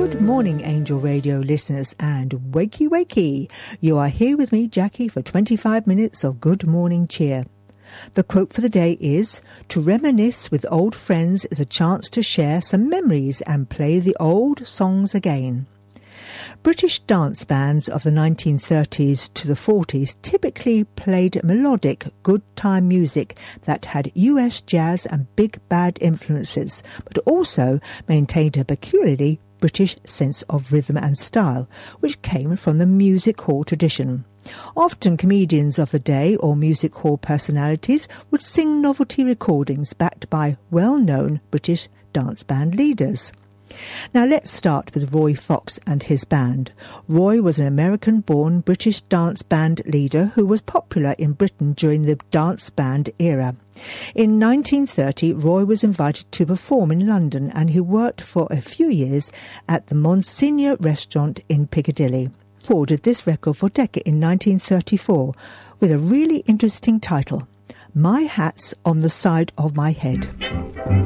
Good morning, Angel Radio listeners, and wakey wakey. You are here with me, Jackie, for 25 minutes of good morning cheer. The quote for the day is, "To reminisce with old friends is a chance to share some memories and play the old songs again." British dance bands of the 1930s to the 40s typically played melodic, good-time music that had US jazz and big band influences, but also maintained a peculiarly British sense of rhythm and style, which came from the music hall tradition. Often comedians of the day or music hall personalities would sing novelty recordings backed by well-known British dance band leaders. Now let's start with Roy Fox and his band. Roy was an American-born British dance band leader who was popular in Britain during the dance band era. In 1930, Roy was invited to perform in London, and he worked for a few years at the Monsignor restaurant in Piccadilly. He recorded this record for Decca in 1934 with a really interesting title, "My Hat's on the Side of My Head."